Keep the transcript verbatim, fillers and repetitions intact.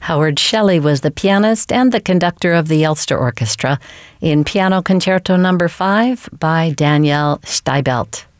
Howard Shelley was the pianist and the conductor of the Ulster Orchestra in Piano Concerto Number five by Danielle Steibelt.